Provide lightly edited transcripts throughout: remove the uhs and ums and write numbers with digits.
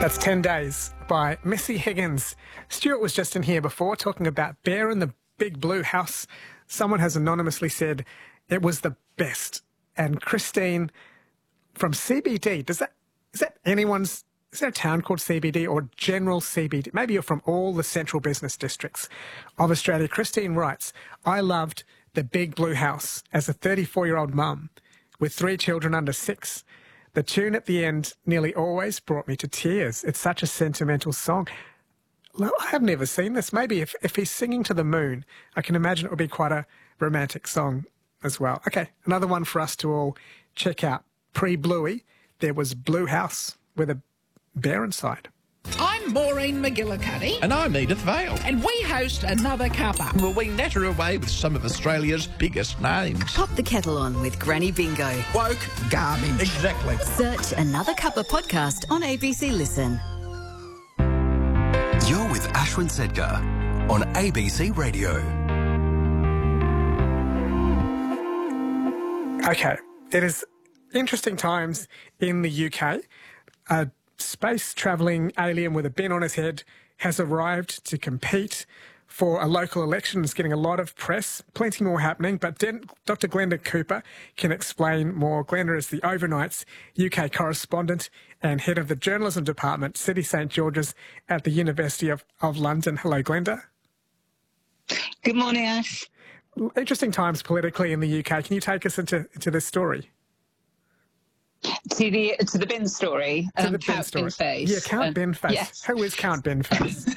That's 10 Days by Missy Higgins. Stuart was just in here before talking about Bear in the Big Blue House. Someone has anonymously said it was the best. And Christine from CBD, is there a town called CBD or general CBD? Maybe you're from all the central business districts of Australia. Christine writes, I loved The Big Blue House as a 34-year-old mum with 3 children under 6. The tune at the end nearly always brought me to tears. It's such a sentimental song. I have never seen this. Maybe if he's singing to the moon, I can imagine it would be quite a romantic song as well. Okay, another one for us to all check out. Pre-Bluey, there was Blue House with a bear inside. I'm Maureen McGillicuddy. And I'm Edith Vale. And we host Another Cuppa. Well, we natter away with some of Australia's biggest names. Pop the kettle on with Granny Bingo. Woke garbage. Exactly. Search Another Cuppa podcast on ABC Listen. You're with Ashwin Sedgar on ABC Radio. Okay, it is interesting times in the UK. A space-travelling alien with a bin on his head has arrived to compete for a local election. It's getting a lot of press, plenty more happening, but Dr. Glenda Cooper can explain more. Glenda is the Overnight's UK correspondent and head of the journalism department, City St George's at the University of London. Hello, Glenda. Good morning, Ash. Interesting times politically in the UK. Can you take us into this story? To the bin story. To the bin Count story. Binface. Yeah, Count Binface. Yes. Who is Count Binface?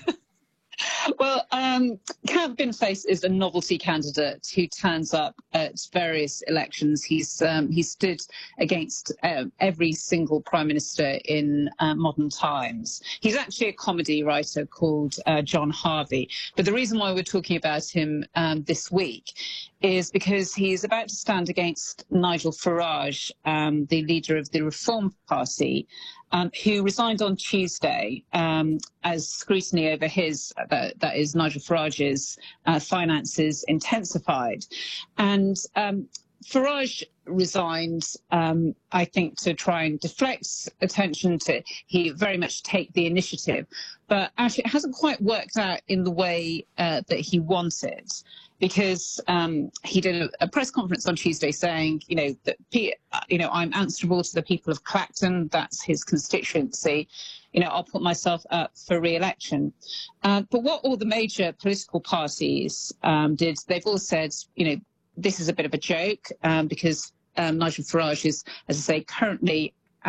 Well, Count Binface is a novelty candidate who turns up at various elections. He's stood against every single prime minister in modern times. He's actually a comedy writer called John Harvey. But the reason why we're talking about him this week is because he's about to stand against Nigel Farage, the leader of the Reform Party, who resigned on Tuesday as scrutiny over that is Nigel Farage's finances intensified. And Farage resigned, I think, to try and deflect attention to he very much take the initiative. But actually, it hasn't quite worked out in the way that he wanted. Because he did a press conference on Tuesday saying, that I'm answerable to the people of Clacton. That's his constituency. I'll put myself up for re-election. But what all the major political parties did, they've all said, this is a bit of a joke because Nigel Farage is, as I say, currently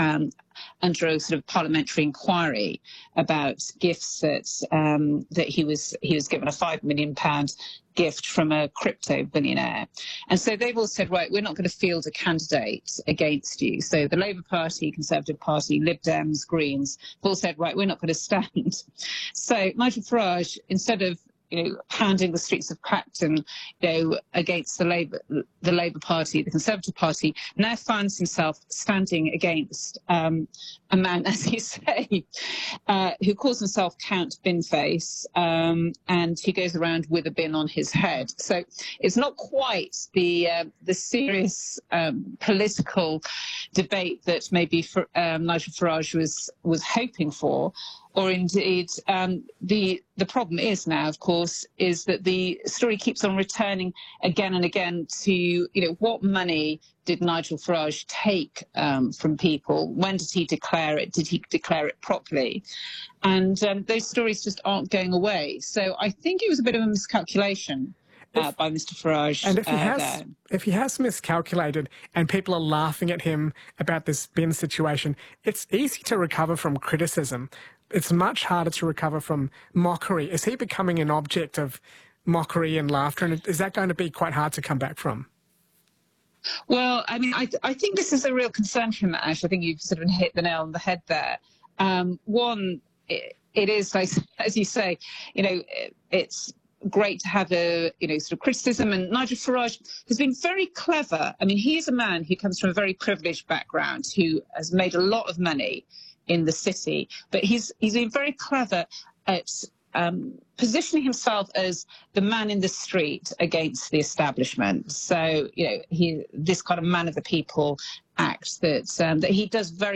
under a sort of parliamentary inquiry about gifts that he was given a £5 million gift from a crypto billionaire. And so they've all said, right, we're not going to field a candidate against you. So the Labour Party, Conservative Party, Lib Dems, Greens, have all said, right, we're not going to stand. So Nigel Farage, instead of pounding the streets of Clacton, against the Labour Party, the Conservative Party, now finds himself standing against a man, as you say, who calls himself Count Binface, and he goes around with a bin on his head. So it's not quite the serious political debate that maybe Nigel Farage was hoping for. Or indeed, the problem is now, of course, is that the story keeps on returning again and again to, what money did Nigel Farage take from people? When did he declare it? Did he declare it properly? And those stories just aren't going away. So I think it was a bit of a miscalculation by Mr. Farage. And if he has miscalculated and people are laughing at him about this bin situation, it's easy to recover from criticism. It's much harder to recover from mockery. Is he becoming an object of mockery and laughter? And is that going to be quite hard to come back from? Well, I mean, I think this is a real concern for him, Ash. I think you've sort of hit the nail on the head there. One, it is, as you say, it's great to have a, sort of criticism. And Nigel Farage has been very clever. I mean, he's a man who comes from a very privileged background, who has made a lot of money in the city, but he's been very clever at positioning himself as the man in the street against the establishment. So, this kind of man of the people act that he does very